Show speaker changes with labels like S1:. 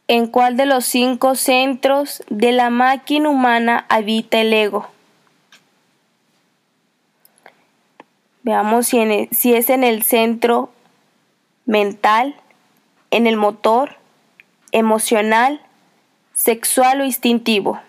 S1: ¿En cuál de los 5 centros de la máquina humana habita el ego? Veamos si es en el centro mental, en el motor, emocional, sexual o instintivo.